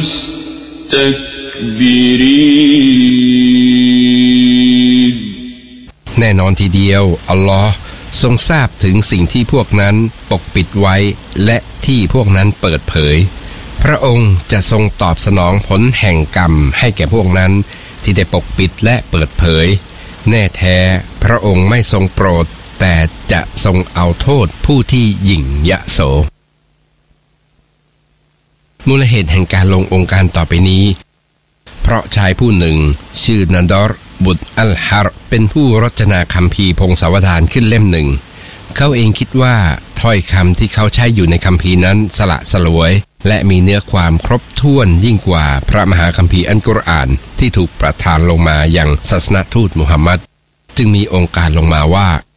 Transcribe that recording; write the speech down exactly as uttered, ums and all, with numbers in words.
مستكبرين แน่นอนทีเดียวอัลลอฮ์ทรงทราบถึงสิ่งที่พวกนั้นปกปิดไว้และที่พวกนั้นเปิดเผยพระองค์จะทรงตอบสนองผลแห่งกรรมให้แก่พวกนั้นที่ได้ปกปิดและเปิดเผยแน่แท้พระองค์ไม่ทรงโปรดแต่จะทรงเอาโทษผู้ที่หยิ่งยโสมูลเหตุแห่งการลงองค์การต่อไปนี้เพราะชายผู้หนึ่งชื่อนันดอร์บุตรอัลฮาร์เป็นผู้รจนาคัมภีร์พงศาวดารขึ้นเล่มหนึ่งเขาเองคิดว่าถ้อยคำที่เขาใช้อยู่ในคัมภีร์นั้นสละสลวยและมีเนื้อความครบถ้วนยิ่งกว่าพระมหาคัมภีร์อัลกุรอานที่ถูกประทานลงมาอย่างศาสนทูตมุฮัมมัดจึงมีองค์การลงมาว่า